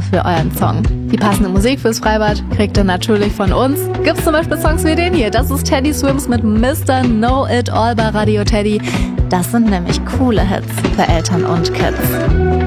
für euren Song. Die passende Musik fürs Freibad kriegt ihr natürlich von uns. Gibt's zum Beispiel Songs wie den hier. Das ist Teddy Swims mit Mr. Know It All bei Radio Teddy. Das sind nämlich coole Hits für Eltern und Kids.